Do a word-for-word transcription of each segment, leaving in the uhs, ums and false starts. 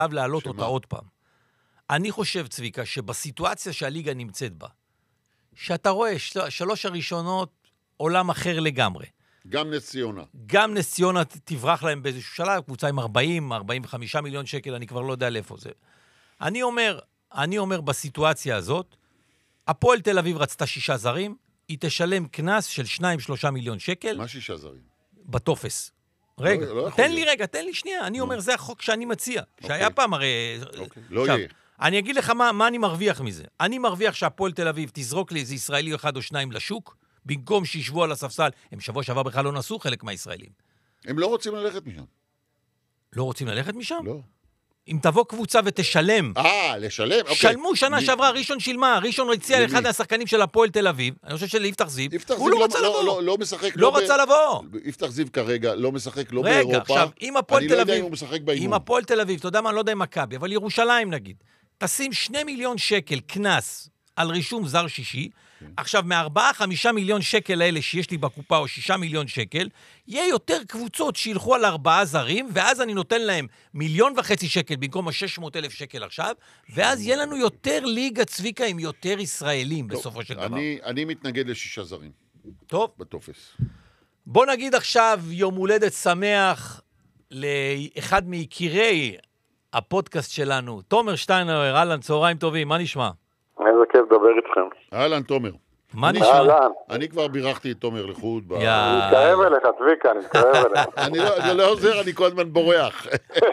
חייב להעלות אותה עוד פעם. אני חושב, צביקה, שבסיטואציה שהליגה נמצאת בה, שאתה רואה של, שלוש הראשונות עולם אחר לגמרי. גם נס ציונה. גם נס ציונה תברח להם באיזשהו שלב, קבוצה עם ארבעים, ארבעים וחמישה מיליון שקל, אני כבר לא יודע לאיפה זה. אני אומר, אני אומר בסיטואציה הזאת, הפועל תל אביב רצתה שישה זרים, היא תשלם כנס של שניים, שלושה מיליון שקל. מה שישה זרים? בטופס. רגע, לא, לא תן לי רגע, תן לי שנייה. אני אומר, זה החוק שאני מציע. שהיה פעם הרי... לא יהיה. אני אגיד לך מה, מה אני מרוויח מזה. אני מרוויח שהפועל תל אביב תזרוק לי איזה ישראלי אחד או שניים לשוק, במקום שישבו על הספסל. הם שבוע שעבר בכלל לא נסו חלק מהישראלים. הם לא רוצים ללכת משם. לא רוצים ללכת משם? לא. אם תבוא קבוצה ותשלם. אה, לשלם? אוקיי. שלמו שנה שעברה, ראשון שילמה, ראשון הציע לאחד מהשחקנים של הפועל תל אביב, אני חושב שליפתח זיו, הוא לא רצה לבוא. לא, לא משחק. לא רצה לבוא. יפתח זיו כרגע לא משחק לא באירופה. רגע, עכשיו, אם הפועל תל אביב, אני לא יודע אם הוא משחק באימון. אם הפועל תל אביב, אתה יודע מה, אני לא יודע אם מכבי, אבל ירושלים נגיד, תשים שני מיליון שקל כנס על רישום זר שישי, עכשיו, מארבעה, חמישה מיליון שקל האלה שיש לי בקופה, או שישה מיליון שקל, יהיה יותר קבוצות שילכו על ארבעה זרים, ואז אני נותן להם מיליון וחצי שקל, במקום ה-שש מאות אלף שקל עכשיו, ואז יהיה לנו יותר ליגה צביקה עם יותר ישראלים, בסופו של דבר. אני, אני מתנגד לשישה זרים. טוב. בטופס. בוא נגיד עכשיו יום הולדת שמח לאחד מיקירי הפודקאסט שלנו, תומר שטיינר, אהלן, צהריים טובים, מה נשמע? איזה כיף לדבר איתכם. אהלן, תומר. מה נשמע? אהלן. אני כבר בירכתי את תומר לחוד. אני מתקרב אליך, צביקה, אני מתקרב אליך. זה לא עוזר, אני כל הזמן בורח.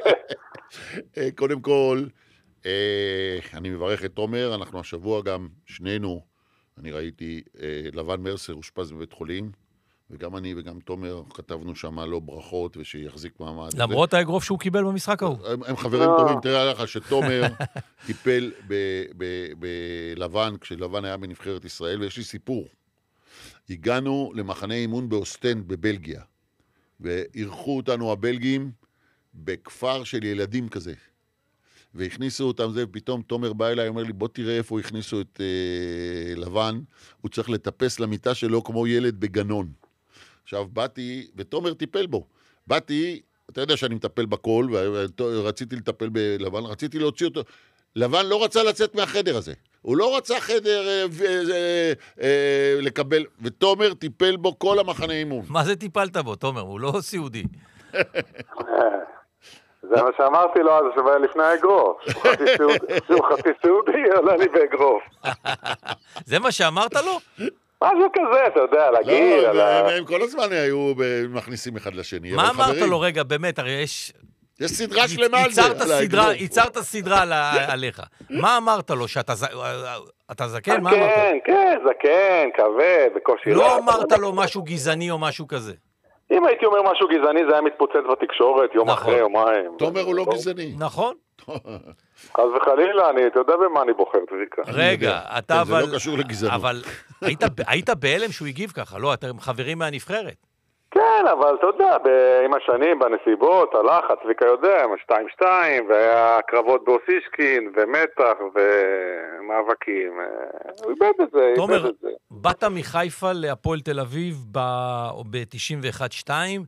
קודם כל, אני מברך את תומר, אנחנו השבוע גם שנינו, אני ראיתי, לבן מרסר הושפז בבית חולים, וגם אני וגם תומר כתבנו שם לו ברכות ושיחזיק מעמד. למרות האגרוף שהוא קיבל במשחק ההוא. הם חברים טובים, תראה לך שתומר טיפל בלבן, כשלבן היה בנבחרת ישראל, ויש לי סיפור. הגענו למחנה אימון באוסטנד בבלגיה, וערכו אותנו הבלגים בכפר של ילדים כזה. והכניסו אותם זה, ופתאום תומר בא אליי, אומר לי, בוא תראה איפה הכניסו את אה, לבן, הוא צריך לטפס למיטה שלו כמו ילד בגנון. עכשיו באתי, ותומר טיפל בו, באתי, אתה יודע שאני מטפל בכל, ורציתי לטפל בלבן, רציתי להוציא אותו, לבן לא רצה לצאת מהחדר הזה, הוא לא רצה חדר אה, אה, אה, לקבל, ותומר טיפל בו כל המחנה אימון. מה זה טיפלת בו, תומר? הוא לא סיעודי. זה מה שאמרתי לו אז שבא לפני האגרוף. שהוא חצי סעודי, עולה לי באגרוף. זה מה שאמרת לו? משהו כזה, אתה יודע, להגיד. לא, הם כל הזמן היו מכניסים אחד לשני. מה אמרת לו רגע, באמת, הרי יש... יש סדרה שלמה על זה. ייצרת סדרה עליך. מה אמרת לו, שאתה זקן? מה אמרת? כן, כן, זקן, כבד, בקושי. לא אמרת לו משהו גזעני או משהו כזה. אם הייתי אומר משהו גזעני, זה היה מתפוצץ בתקשורת, יום אחרי, יומיים. תומר הוא לא גזעני. נכון. אז וחלילה, אני, אתה יודע במה אני בוחר, צביקה. רגע, אתה אבל... זה לא קשור לגזענות. אבל היית בהלם שהוא הגיב ככה, לא? אתם חברים מהנבחרת. כן, אבל אתה יודע, עם השנים, בנסיבות, הלחץ, צביקה יודע, שתיים שתיים, והיה קרבות באוסישקין, ומתח, ומאבקים. הוא איבד את זה, תומר, באת מחיפה להפועל תל אביב ב-תשעים ואחת שתיים,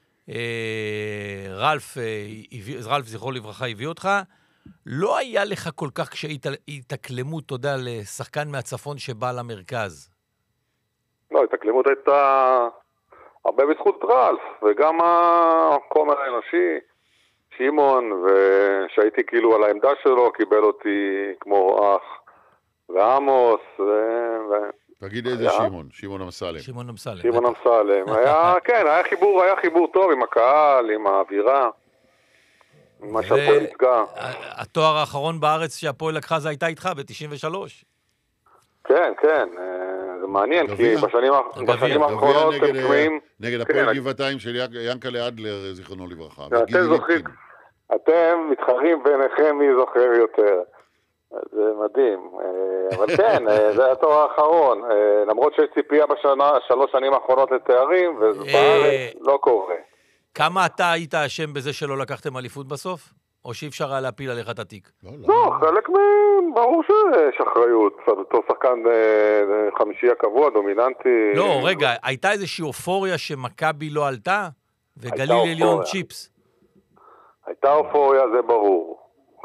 רלף, רלף זכרו לברכה הביא אותך, לא היה לך כל כך כשהתאקלמות, אתה יודע, לשחקן מהצפון שבא למרכז? לא, התאקלמות הייתה... הרבה בזכות רלף, וגם החומר האנושי, שימון, ושהייתי כאילו על העמדה שלו, קיבל אותי כמו אח, ועמוס, ו... תגיד איזה שימון, שימון אמסלם. שימון אמסלם. שימון אמסלם. היה, כן, היה חיבור, היה חיבור טוב עם הקהל, עם האווירה, עם מה שהפועל ייצגה. התואר האחרון בארץ שהפועל לקחה זה הייתה איתך ב-תשעים ושלוש. כן, כן, זה מעניין, כי בשנים האחרונות הם קמאים... נגד הפועל גבעתיים של ינקלה אדלר, זיכרונו לברכה. אתם זוכרים, אתם מתחרים ביניכם מי זוכר יותר. זה מדהים. אבל כן, זה התואר האחרון. למרות שיש ציפייה בשנה, שלוש שנים האחרונות לתארים, ובארץ לא קורה. כמה אתה היית אשם בזה שלא לקחתם אליפות בסוף? או שאי אפשר היה להפיל עליך את התיק? לא, חלק מהם, ברור שיש אחריות. אותו שחקן חמישי הקבוע, דומיננטי. לא, רגע, הייתה איזושהי אופוריה שמכבי לא עלתה? וגליל עליון צ'יפס? הייתה אופוריה, זה ברור.